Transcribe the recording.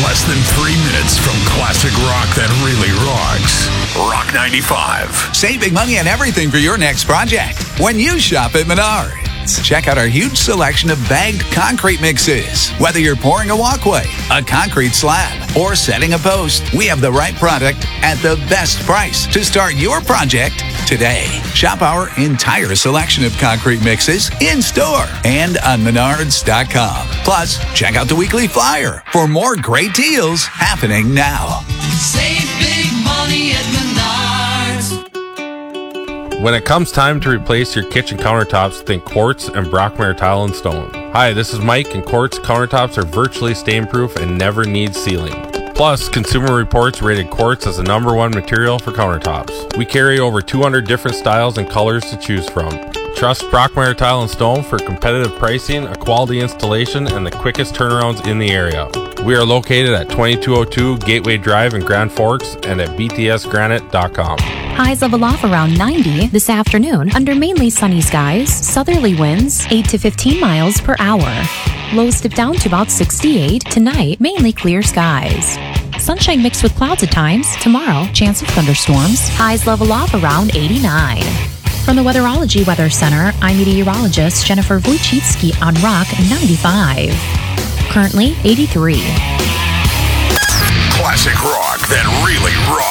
less than 3 minutes from classic rock that really rocks. Rock 95. Save big money on everything for your next project when you shop at Menards. Check out our huge selection of bagged concrete mixes. Whether you're pouring a walkway, a concrete slab, or setting a post, we have the right product at the best price to start your project today. Shop our entire selection of concrete mixes in-store and on Menards.com. Plus, check out the weekly flyer for more great deals happening now. Save big money at Menards. When it comes time to replace your kitchen countertops, think Quartz and Brockmire Tile and Stone. Hi, this is Mike, and Quartz countertops are virtually stain-proof and never need sealing. Plus, Consumer Reports rated Quartz as the #1 material for countertops. We carry over 200 different styles and colors to choose from. Trust Brockmire Tile and Stone for competitive pricing, a quality installation, and the quickest turnarounds in the area. We are located at 2202 Gateway Drive in Grand Forks and at btsgranite.com. Highs level off around 90 this afternoon under mainly sunny skies, southerly winds 8 to 15 miles per hour. Lows dip down to about 68. Tonight, mainly clear skies. Sunshine mixed with clouds at times. Tomorrow, chance of thunderstorms. Highs level off around 89. From the Weatherology Weather Center, I'm meteorologist Jennifer Wojcicki on Rock 95. Currently 83. Classic rock that really rocks.